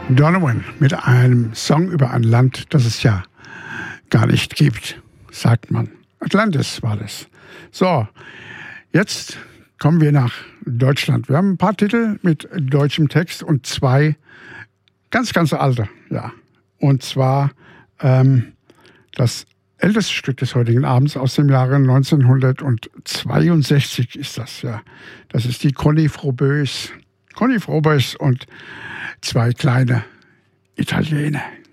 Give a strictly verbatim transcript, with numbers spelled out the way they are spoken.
Donovan mit einem Song über ein Land, das es ja gar nicht gibt, sagt man. Atlantis war das. So, jetzt kommen wir nach Deutschland. Wir haben ein paar Titel mit deutschem Text und zwei ganz, ganz alte. Ja. Und zwar ähm, das älteste Stück des heutigen Abends aus dem Jahre neunzehnhundertzweiundsechzig ist das. Ja. Das ist die Conny Froboess. Conny Froboess und zwei kleine Italiener.